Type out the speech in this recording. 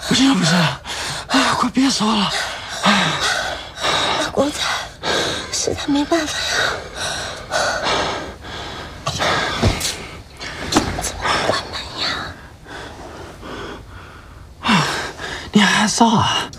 不行了不行了，哎，快别说了。 大公子，实在没办法呀。怎么不关门呀？ 你还早啊？